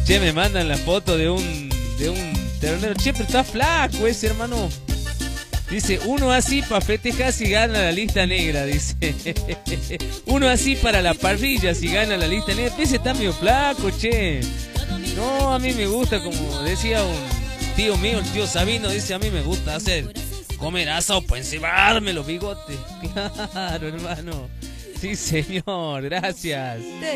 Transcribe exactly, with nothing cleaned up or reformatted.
Che, me mandan la foto de un de un ternero. Che, pero está flaco ese, hermano. Dice, uno así para festejar si gana la lista negra, dice. Uno así para la parrilla si gana la lista negra. Ese está medio flaco, che. No, a mí me gusta, como decía un tío mío, el tío Sabino, dice, a mí me gusta hacer comer asado para encebarme los bigotes. Claro, hermano. Sí, señor, gracias.